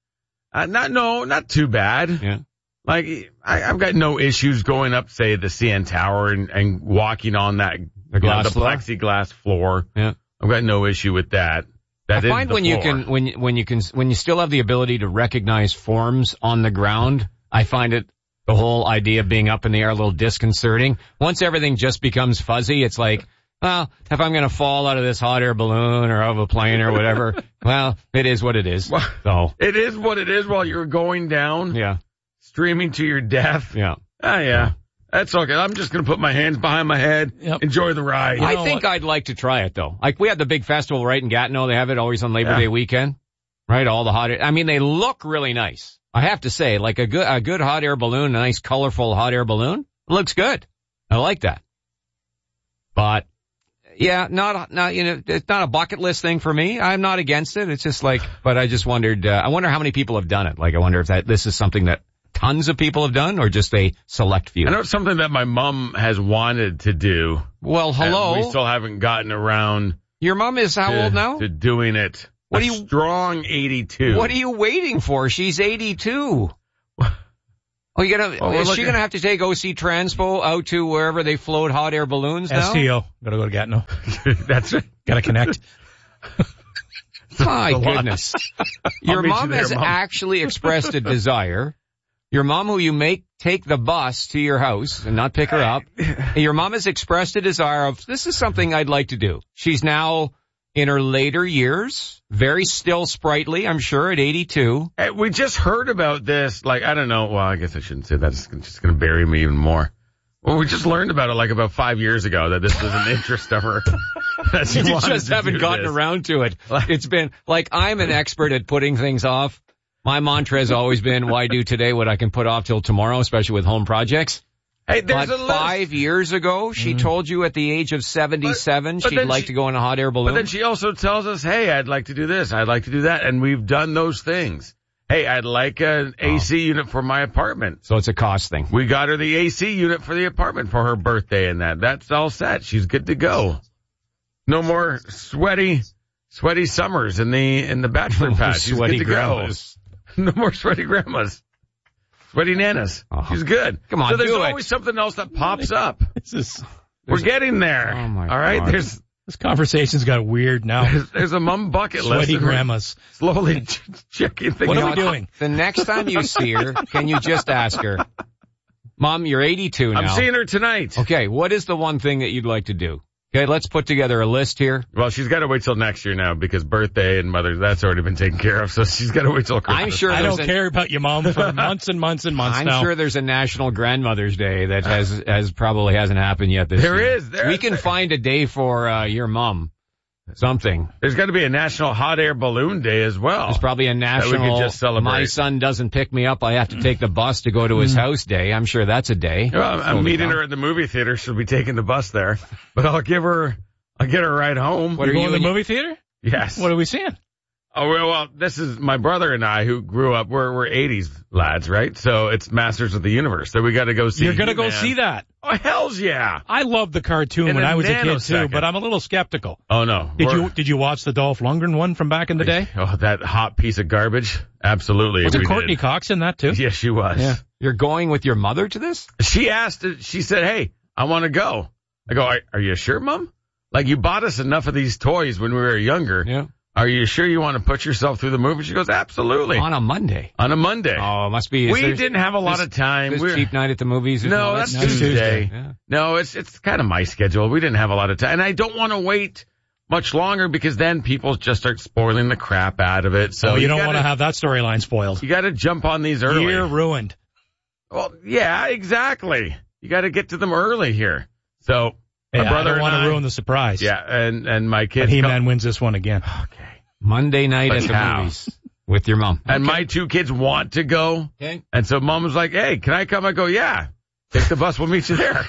Not too bad. Yeah. Like, I've got no issues going up, say, the CN Tower and walking on that, the plexiglass floor. Yeah. I've got no issue with that. I find when you still have the ability to recognize forms on the ground, I find the whole idea of being up in the air a little disconcerting. Once everything just becomes fuzzy, it's like, well, if I'm going to fall out of this hot air balloon or out of a plane or whatever, well, it is what it is. So it is what it is while you're going down. Yeah. Streaming to your death. Yeah. Yeah. That's okay. I'm just going to put my hands behind my head, enjoy the ride. I think I'd like to try it, though. Like, we had the big festival right in Gatineau. They have it always on Labor Day weekend, right? All the hot air. I mean, they look really nice. I have to say, like a good hot air balloon, a nice colorful hot air balloon, looks good. I like that. But, yeah, it's not a bucket list thing for me. I'm not against it. It's just but I just wondered, I wonder how many people have done it. Like, I wonder if this is something that tons of people have done or just a select few. I know it's something that my mom has wanted to do. Well, hello. We still haven't gotten around. Your mom is how old now? To doing it. Strong 82. What are you waiting for? She's 82. Oh, is she gonna have to take OC Transpo out to wherever they float hot air balloons now? STO. Gotta go to Gatineau. That's right. Gotta connect. My goodness. Your mom has actually expressed a desire. Your mom, who you make take the bus to your house and not pick her up. Your mom has expressed a desire of, this is something I'd like to do. She's now in her later years, very still sprightly, I'm sure, at 82. Hey, we just heard about this, like, I don't know. Well, I guess I shouldn't say that. It's just going to bury me even more. Well, we just learned about it like about 5 years ago that this was an interest of her. That she You just haven't gotten around to it. It's been like, I'm an expert at putting things off. My mantra has always been, why do today what I can put off till tomorrow, especially with home projects? Hey, there's but 5 years ago, she told you at the age of 77 she'd like to go in a hot air balloon. But then she also tells us, hey, I'd like to do this, I'd like to do that, and we've done those things. Hey, I'd like an AC unit for my apartment. So it's a cost thing. We got her the AC unit for the apartment for her birthday and that. That's all set. She's good to go. No more sweaty summers in the bachelor pad. She's sweaty good to grandmas. Go. No more sweaty grandmas. Sweaty nanas. She's good. Come on, so there's do always it. something else that pops up. We're getting there. Oh my all right, God. This conversation's got weird now. There's a mum bucket list. Sweaty grandmas. Slowly checking things out. What are we doing? The next time you see her, can you just ask her, Mom, you're 82 now. I'm seeing her tonight. Okay, what is the one thing that you'd like to do? Okay, let's put together a list here. Well, she's got to wait till next year now because birthday and Mother's, that's already been taken care of, so she's got to wait till Christmas. I'm sure I don't care about your mom for months and months and months now. I'm sure there's a National Grandmother's Day that has probably hasn't happened yet this year. We can find a day for your mom. Something. There's got to be a National Hot Air Balloon Day as well. There's probably a national, that we could just celebrate. My son doesn't pick me up, I have to take the bus to go to his house day. I'm sure that's a day. Well, I'm meeting her at the movie theater. She'll be taking the bus there. But I'll get her a ride home. What, are you in the movie theater? Yes. What are we seeing? Oh, well, this is my brother and I who grew up, we're 80s lads, right? So it's Masters of the Universe. So we got to go see You're going to go He-Man. see that? Oh, hells yeah. I loved the cartoon when I was a kid too, but I'm a little skeptical. Oh no. Did you watch the Dolph Lundgren one from back in the day? Oh, that hot piece of garbage. Absolutely. Was it Courtney Cox in that too? Yes, she was. Yeah. You're going with your mother to this? She said, hey, I want to go. I go, are you sure, Mom? Like, you bought us enough of these toys when we were younger. Yeah. Are you sure you want to put yourself through the movie? She goes, absolutely. On a Monday. On a Monday. Oh, it must be. We didn't have a lot of time. This cheap night at the movies. No, that's Tuesday. Yeah. No, it's kind of my schedule. We didn't have a lot of time. And I don't want to wait much longer because then people just start spoiling the crap out of it. So you don't want to have that storyline spoiled. You got to jump on these early. Year ruined. Well, yeah, exactly. You got to get to them early here. So hey, my brother I don't want to ruin the surprise. Yeah, and my kids. But He-Man wins this one again. Okay. Monday night at the movies with your mom. And my two kids want to go. Okay. And so Mom was like, hey, can I come? I go, yeah. Take the bus. We'll meet you there.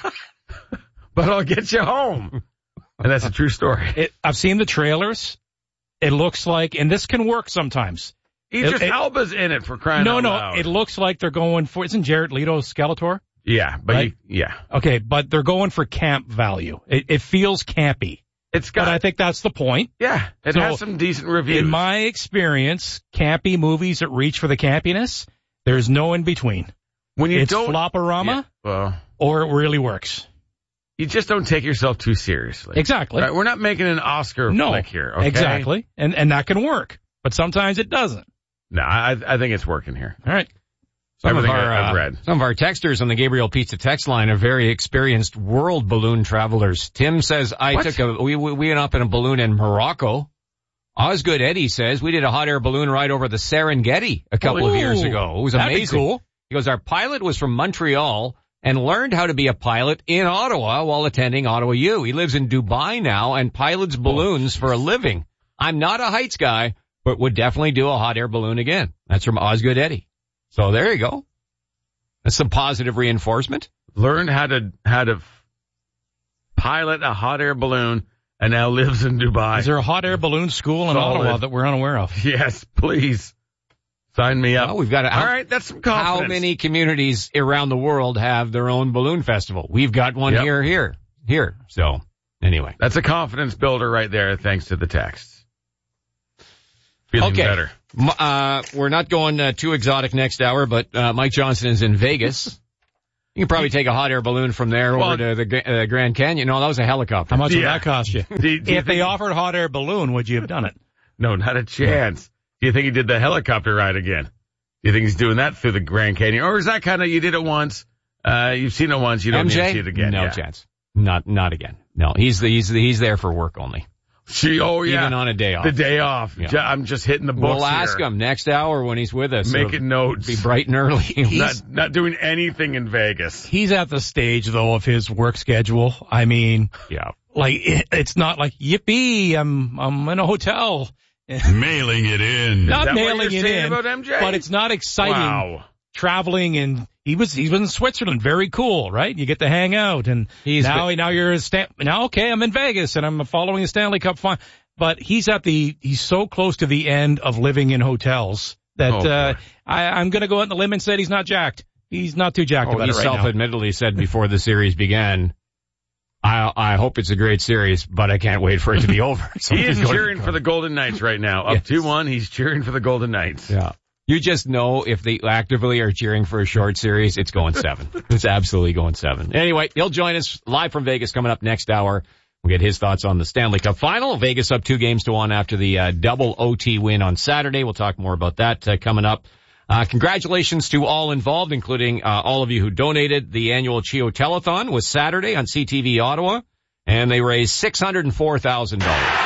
But I'll get you home. And that's a true story. I've seen the trailers. It looks like, and this can work sometimes. Idris Elba's in it, for crying out loud. No, it looks like they're going for, isn't Jared Leto Skeletor? Yeah, but right? yeah. Okay, but they're going for camp value. It feels campy. But I think that's the point. Yeah, it has some decent reviews. In my experience, campy movies that reach for the campiness, there's no in between. When you it's flop-a-rama, or it really works. You just don't take yourself too seriously. Exactly. Right? We're not making an Oscar flick here. Okay? Exactly. And that can work. But sometimes it doesn't. No, I think it's working here. All right. Everything I've read. Some of our texters on the Gabriel Pizza text line are very experienced world balloon travelers. Tim says, we went up in a balloon in Morocco. Osgood Eddie says, we did a hot air balloon ride over the Serengeti a couple of years ago. It was amazing. That'd be cool. He goes, our pilot was from Montreal and learned how to be a pilot in Ottawa while attending Ottawa U. He lives in Dubai now and pilots balloons for a living. I'm not a heights guy, but would definitely do a hot air balloon again. That's from Osgood Eddie. So there you go. That's some positive reinforcement. Learned how to pilot a hot air balloon and now lives in Dubai. Is there a hot air balloon school in Ottawa that we're unaware of? Yes, please. Sign me up. Well, we've got all right, that's some confidence. How many communities around the world have their own balloon festival? We've got one here. So anyway. That's a confidence builder right there, thanks to the text. feeling Okay. better. We're not going too exotic next hour, but Mike Johnson is in Vegas. You can probably take a hot air balloon from there over to the Grand Canyon. No, that was a helicopter. How much would that cost you? If they offered hot air balloon, would you have done it? No, not a chance. Do you think he did the helicopter ride again? Do you think he's doing that through the Grand Canyon? Or is that kind of, you did it once, you've seen it once, you don't need to see it again? No chance. Not again. No, he's there for work only. Even on a day off. The day off. Yeah. I'm just hitting the books. We'll ask him next hour when he's with us. Making notes. Be bright and early. He's not doing anything in Vegas. He's at the stage, though, of his work schedule. I mean, it's not like, yippee, I'm in a hotel. Mailing it in. Not mailing it in, about MJ? but it's not exciting. Wow. Traveling, and he was in Switzerland. Very cool, right? You get to hang out, and now you're okay, I'm in Vegas and I'm following the Stanley Cup final. But he's so close to the end of living in hotels that I'm going to go out on the limb and say he's not jacked. He's not too jacked about it right now. He self-admittedly said before the series began, I hope it's a great series, but I can't wait for it to be over. So he is cheering for the Golden Knights right now. Up 2-1, he's cheering for the Golden Knights. Yeah. You just know if they actively are cheering for a short series, it's going 7. It's absolutely going 7. Anyway, he'll join us live from Vegas coming up next hour. We'll get his thoughts on the Stanley Cup final. Vegas up 2-1 after the double OT win on Saturday. We'll talk more about that coming up. Congratulations to all involved, including all of you who donated. The annual Chio Telethon was Saturday on CTV Ottawa, and they raised $604,000.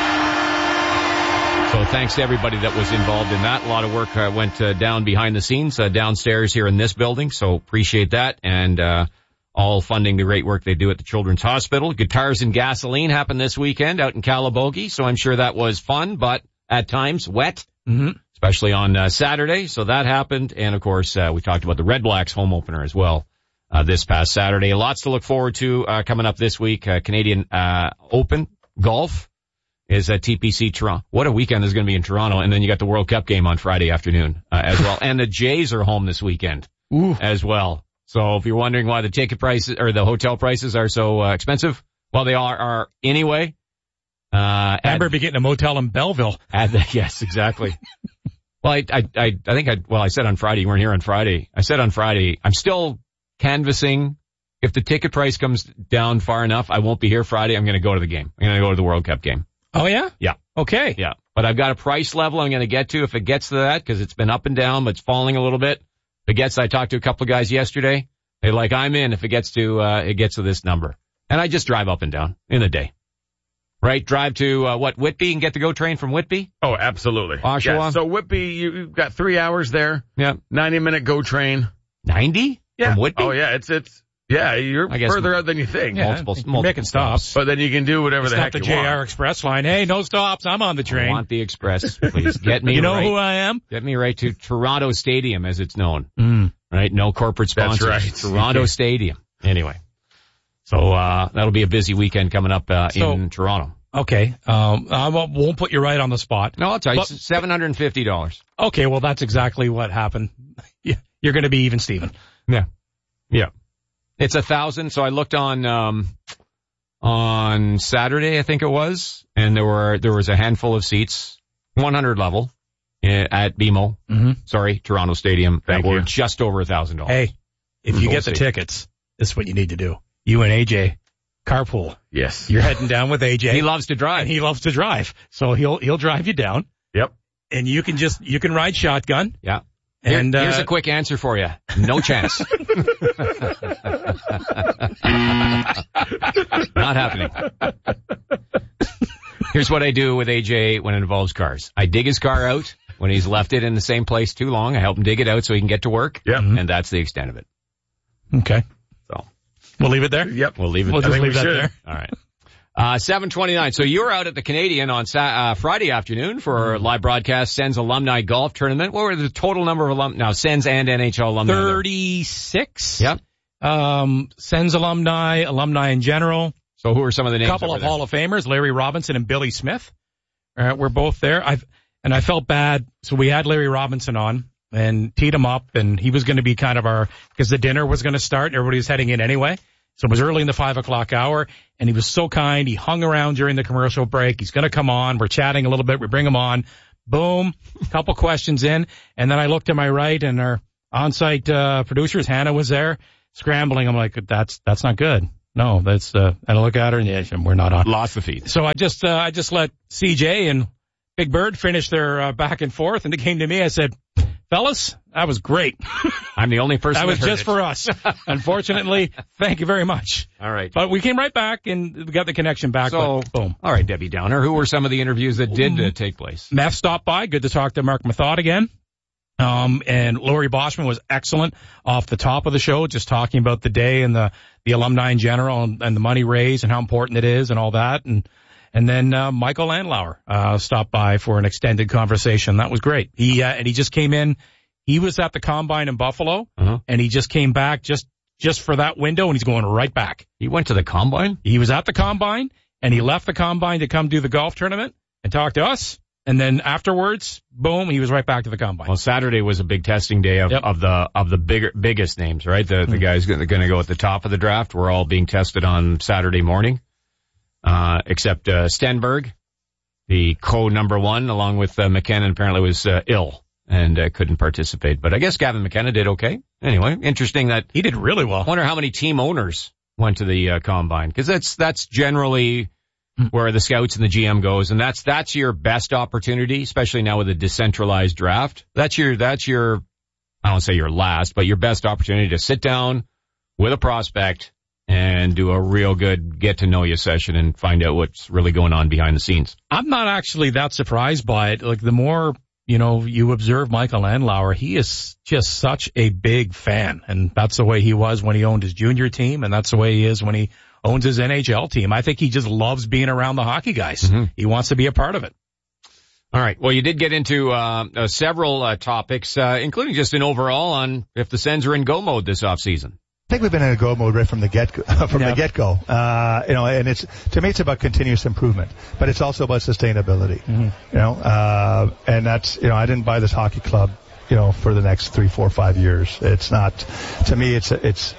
So thanks to everybody that was involved in that. A lot of work went down behind the scenes downstairs here in this building, so appreciate that. And all funding the great work they do at the Children's Hospital. Guitars and Gasoline happened this weekend out in Calabogie, so I'm sure that was fun, but at times wet, especially on Saturday. So that happened. And, of course, we talked about the Red Blacks home opener as well this past Saturday. Lots to look forward to coming up this week. Canadian Open Golf is at TPC Toronto. What a weekend there's going to be in Toronto. And then you got the World Cup game on Friday afternoon as well. And the Jays are home this weekend as well. So if you're wondering why the ticket prices or the hotel prices are so expensive, well, they are anyway. I better be getting a motel in Belleville. Yes, exactly. Well, I said on Friday, you weren't here on Friday. I said on Friday, I'm still canvassing. If the ticket price comes down far enough, I won't be here Friday. I'm going to go to the game. I'm going to go to the World Cup game. Oh, yeah? Yeah. Okay. Yeah. But I've got a price level I'm going to get to if it gets to that, because it's been up and down, but it's falling a little bit. If it gets, I talked to a couple of guys yesterday. They're like, I'm in if it gets to this number. And I just drive up and down in a day. Right? Drive to, Whitby and get the GO train from Whitby? Oh, absolutely. Oshawa? Yeah, so Whitby, you've got 3 hours there. Yeah. 90-minute GO train. 90? Yeah. From Whitby? Oh, yeah, you're further out than you think. Yeah, multiple making stops. But then you can do whatever the heck you want. It's not the JR Express line. Hey, no stops. I'm on the train. I want the Express, please. Get me You know right. who I am? Get me right to Toronto Stadium, as it's known. Right? No corporate sponsors. That's right. Toronto Stadium. Anyway. So, that'll be a busy weekend coming up, in Toronto. Okay. I won't put you right on the spot. No, I'll tell you. It's $750. Okay. Well, that's exactly what happened. You're going to be even, Steven. Yeah. Yeah. It's 1,000. So I looked on Saturday, I think it was, and there was a handful of seats, 100 level at BMO. Sorry, Toronto Stadium. That were just over $1,000. Hey, if you get the tickets, this is what you need to do. You and AJ carpool. Yes. You're heading down with AJ. He loves to drive. And he loves to drive. So he'll drive you down. Yep. And you can ride shotgun. Yeah. And here's a quick answer for you. No chance. Not happening. Here's what I do with AJ when it involves cars. I dig his car out when he's left it in the same place too long. I help him dig it out so he can get to work. Yeah. And that's the extent of it. Okay. So we'll leave it there? Yep. We'll leave it there. We'll just leave that there. All right. 7:29. So you were out at the Canadian on Friday afternoon for a live broadcast, Sens Alumni Golf Tournament. What were the total number of Sens and NHL alumni? 36. Yep. Sens alumni in general. So who are some of the names? A couple of Hall of Famers, Larry Robinson and Billy Smith. We're both there. I felt bad. So we had Larry Robinson on and teed him up, and he was going to be kind of because the dinner was going to start. Everybody was heading in anyway. So it was early in the 5 o'clock hour, and he was so kind. He hung around during the commercial break. He's going to come on. We're chatting a little bit. We bring him on. boom, couple questions in, and then I looked to my right, and our on-site producers, Hannah, was there scrambling. I'm like, that's not good. No, that's and I look at her, and yeah, we're not on. Lost the feed. So I just let CJ and Big Bird finish their back and forth, and it came to me. I said, fellas, that was great. I'm the only person that was heard just it. for us. Unfortunately, thank you very much. All right. But we came right back and we got the connection back. So, boom. All right, Debbie Downer, who were some of the interviews that did take place? Meth stopped by. Good to talk to Mark Mathod again. And Lori Boschman was excellent off the top of the show, just talking about the day and the alumni in general and the money raised and how important it is and all that. And then Michael Landlauer stopped by for an extended conversation. That was great. He just came in. He was at the Combine in Buffalo, and he just came back just for that window, and he's going right back. He went to the Combine? He was at the Combine, and he left the Combine to come do the golf tournament and talk to us. And then afterwards, boom, he was right back to the Combine. Well, Saturday was a big testing day of the biggest names, right? The guys going to go at the top of the draft were all being tested on Saturday morning, except Stenberg, the number one, along with McKenna, apparently was ill and couldn't participate. But I guess Gavin McKenna did okay. Anyway, interesting that he did really well. I wonder how many team owners went to the Combine, because that's generally where the scouts and the GM goes, and that's your best opportunity, especially now with a decentralized draft. That's your I don't say your last, but your best opportunity to sit down with a prospect and do a real good get to know you session and find out what's really going on behind the scenes. I'm not actually that surprised by it. Like, the more you observe Michael Landlauer, he is just such a big fan, and that's the way he was when he owned his junior team, and that's the way he is when he owns his NHL team. I think he just loves being around the hockey guys. Mm-hmm. He wants to be a part of it. All right. Well, you did get into several topics, including just an overall on if the Sens are in go mode this offseason. I think we've been in a go mode right from the get-go. And to me, it's about continuous improvement, but it's also about sustainability. Mm-hmm. And that's, I didn't buy this hockey club, for the next 3, 4, 5 years. It's not, to me, it's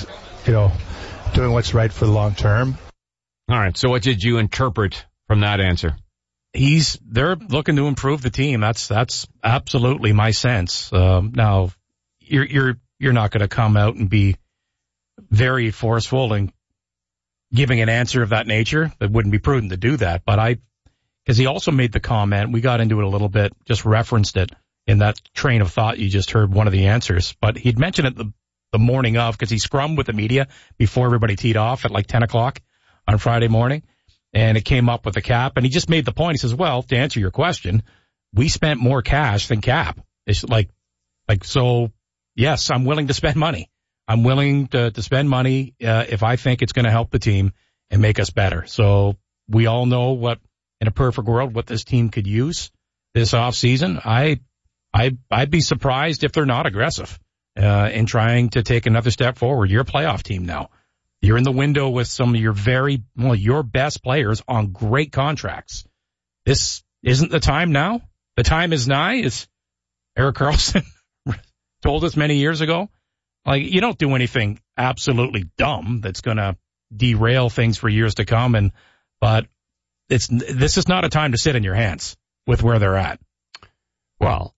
doing what's right for the long term. All right. So what did you interpret from that answer? They're looking to improve the team. That's absolutely my sense. Now, you're not going to come out and be very forceful and giving an answer of that nature. It wouldn't be prudent to do that. But because he also made the comment, we got into it a little bit, just referenced it in that train of thought you just heard one of the answers. But he'd mentioned it the morning of, because he scrummed with the media before everybody teed off at like 10 o'clock on Friday morning. And it came up with the cap. And he just made the point. He says, well, to answer your question, we spent more cash than cap. It's so, yes, I'm willing to spend money. I'm willing to spend money if I think it's going to help the team and make us better. So we all know in a perfect world, what this team could use this off season. I'd be surprised if they're not aggressive in trying to take another step forward. You're a playoff team now. You're in the window with some of your best players on great contracts. This isn't the time now. The time is nigh, as Erik Karlsson told us many years ago. Like, you don't do anything absolutely dumb that's going to derail things for years to come. But this is not a time to sit in your hands with where they're at. Well,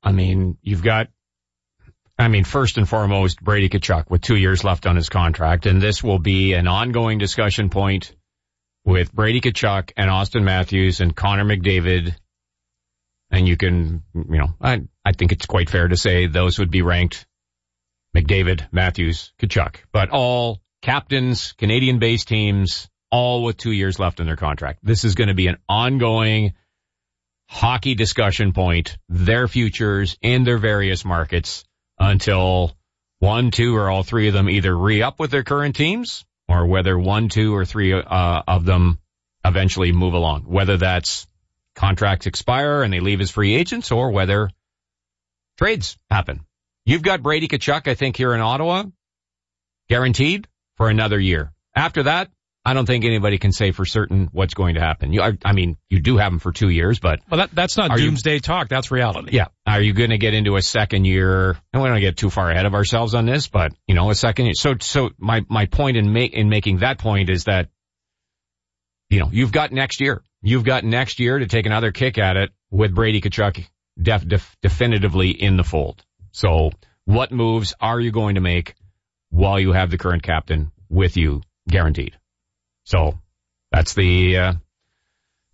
first and foremost, Brady Tkachuk with 2 years left on his contract, and this will be an ongoing discussion point with Brady Tkachuk and Austin Matthews and Connor McDavid. And you can, I think it's quite fair to say those would be ranked McDavid, Matthews, Tkachuk, but all captains, Canadian-based teams, all with 2 years left in their contract. This is going to be an ongoing hockey discussion point, their futures in their various markets, until 1, 2, or all three of them either re-up with their current teams, or whether 1, 2, or 3 of them eventually move along. Whether that's contracts expire and they leave as free agents, or whether trades happen. You've got Brady Tkachuk, I think, here in Ottawa, guaranteed for another year. After that, I don't think anybody can say for certain what's going to happen. You do have him for 2 years, but... Well, that's not doomsday talk. That's reality. Yeah. Are you going to get into a second year? And we don't get too far ahead of ourselves on this, but, a second year. So my point in making that point is that, you've got next year. You've got next year to take another kick at it with Brady Tkachuk definitively in the fold. So what moves are you going to make while you have the current captain with you guaranteed? So that's the